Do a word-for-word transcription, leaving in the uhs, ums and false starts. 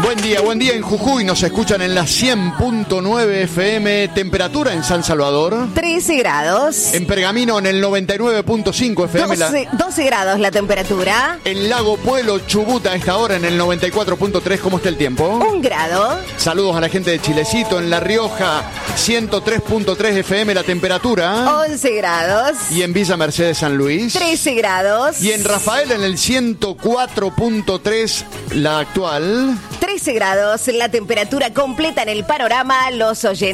Buen día, buen día en Jujuy. Nos escuchan en la cien punto nueve F M. Temperatura en San Salvador. trece grados. En Pergamino en el noventa y nueve punto cinco F M. doce, la... doce grados la temperatura. En Lago Pueblo, Chubut, a esta hora en el noventa y cuatro punto tres. ¿Cómo está el tiempo? Un grado. Saludos a la gente de Chilecito. En La Rioja, ciento tres punto tres F M la temperatura. once grados. Y en Villa Mercedes, San Luis. trece grados. Y en Rafael en el ciento cuatro punto tres la actual. trece grados, la temperatura completa en el panorama. Los oyentes